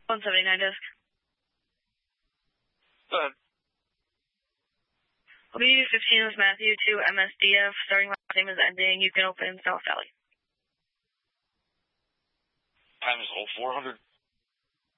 179 desk. Go ahead. B15 with Matthew to MSDF. Starting last name is ending. You can open South Valley. Time is 0400.